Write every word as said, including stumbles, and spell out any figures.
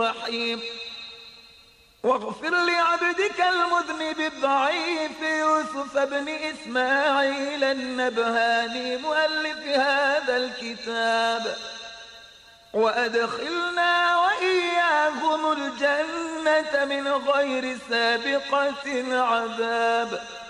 الرحيم. واغفر لعبدك المذنب الضعيف يوسف بن إسماعيل النبهاني مؤلف هذا الكتاب، وأدخلنا وإياهم الجنة من غير سابقة عذاب.